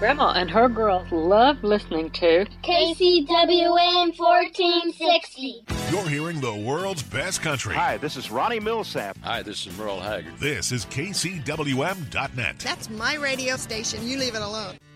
Grandma and her girls love listening to KCWM 1460. You're hearing the world's best country. Hi, this is Ronnie Millsap. Hi, this is Merle Haggard. This is KCWM.net. That's my radio station. You leave it alone.